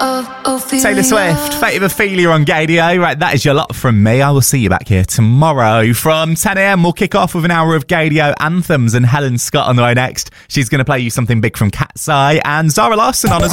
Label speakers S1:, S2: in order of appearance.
S1: Taylor Swift, Fate of Ophelia on Gaydio. Right, that is your lot from me. I will see you back here tomorrow from 10 a.m. We'll kick off with an hour of Gaydio anthems and Helen Scott on the way next. She's going to play you something big from Cat's Eye and Zara Larsson on as well.